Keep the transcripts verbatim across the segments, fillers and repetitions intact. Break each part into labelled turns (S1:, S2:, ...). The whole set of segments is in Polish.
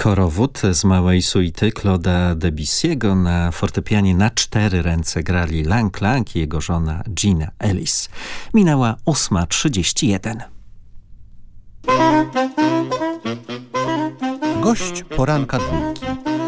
S1: Korowód z małej suity Claude'a Debussy'ego. Na fortepianie na cztery ręce grali Lang Lang i jego żona Gina Ellis. Minęła ósma trzydzieści jeden.
S2: Gość poranka dwójki.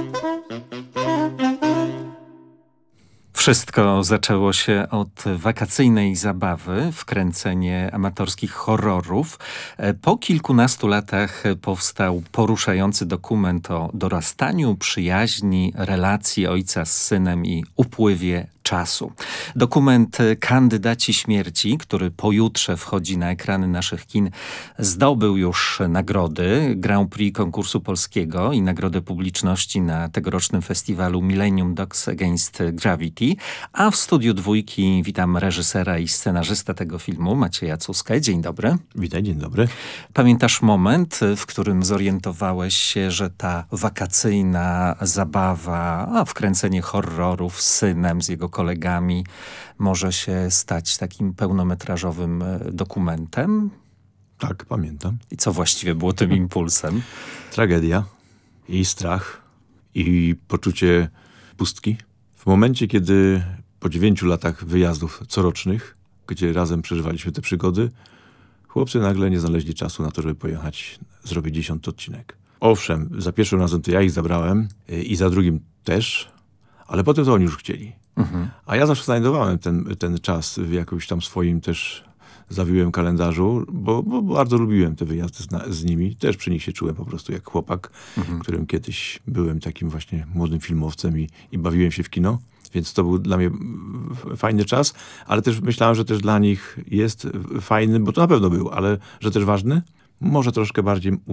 S1: Wszystko zaczęło się od wakacyjnej zabawy, wkręcenie amatorskich horrorów. Po kilkunastu latach powstał poruszający dokument o dorastaniu, przyjaźni, relacji ojca z synem i upływie czasu. Dokument Kandydaci śmierci, który pojutrze wchodzi na ekrany naszych kin, zdobył już nagrody Grand Prix konkursu polskiego i nagrodę publiczności na tegorocznym festiwalu Millennium Dogs Against Gravity. A w studiu dwójki witam reżysera i scenarzysta tego filmu, Macieja Cuskę. Dzień dobry.
S2: Witaj, dzień dobry.
S1: Pamiętasz moment, w którym zorientowałeś się, że ta wakacyjna zabawa, a wkręcenie horrorów z synem, z jego kolegami może się stać takim pełnometrażowym dokumentem?
S2: Tak, pamiętam.
S1: I co właściwie było tym impulsem?
S2: Tragedia i strach i poczucie pustki. W momencie, kiedy po dziewięciu latach wyjazdów corocznych, gdzie razem przeżywaliśmy te przygody, chłopcy nagle nie znaleźli czasu na to, żeby pojechać zrobić dziesiąty odcinek. Owszem, za pierwszym razem to ja ich zabrałem i za drugim też, ale potem to oni już chcieli. Mhm. A ja zawsze znajdowałem ten, ten czas w jakimś tam swoim też zawiłym kalendarzu, bo, bo bardzo lubiłem te wyjazdy z, z nimi. Też przy nich się czułem po prostu jak chłopak, mhm. którym kiedyś byłem takim właśnie młodym filmowcem i, i bawiłem się w kino. Więc to był dla mnie fajny czas, ale też myślałem, że też dla nich jest fajny, bo to na pewno był, ale że też ważny. Może troszkę bardziej